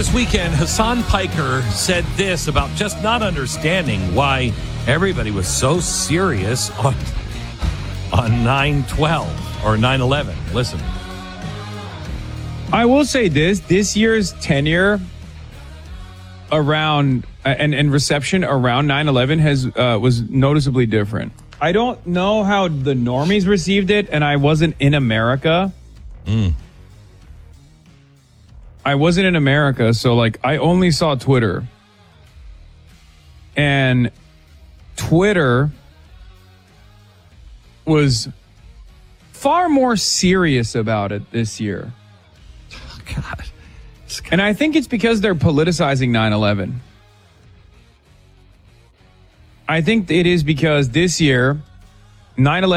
This weekend, Hassan Piker said this about just not understanding why everybody was so serious on 9/12 or 9/11. Listen. I will say this year's tenure around and reception around 9/11 was noticeably different. I don't know how the normies received it, and I wasn't in America. I wasn't in America, so like I only saw Twitter. And Twitter was far more serious about it this year. Oh, God. And I think it's because they're politicizing 9/11. I think it is because this year, 9/11